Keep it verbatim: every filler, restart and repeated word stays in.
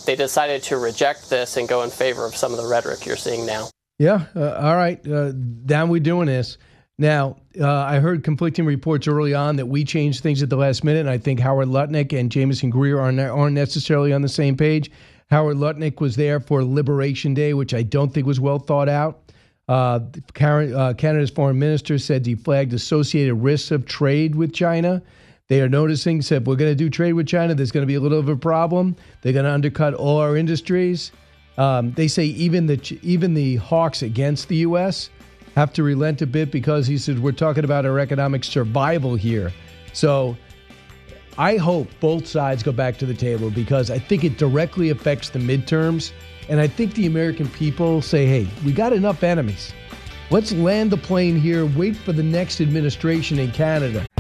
they decided to reject this and go in favor of some of the rhetoric you're seeing now. Yeah. Uh, all right. Uh, down we doing this. Now, uh, I heard conflicting reports early on that we changed things at the last minute, and I think Howard Lutnick and Jameson Greer aren't, aren't necessarily on the same page. Howard Lutnick was there for Liberation Day, which I don't think was well thought out. Uh, Canada's foreign minister said he flagged associated risks of trade with China. They are noticing, said, we're going to do trade with China. There's going to be a little of a problem. They're going to undercut all our industries. Um, they say even the even the hawks against the U S have to relent a bit because he said, we're talking about our economic survival here. So I hope both sides go back to the table because I think it directly affects the midterms. And I think the American people say, hey, we got enough enemies. Let's land the plane here, wait for the next administration in Canada.